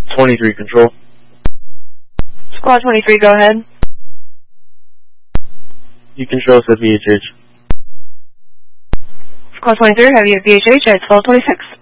23 control. Squad 23, go ahead. You control says VHH. Squad 23, have you at VHH at 1226.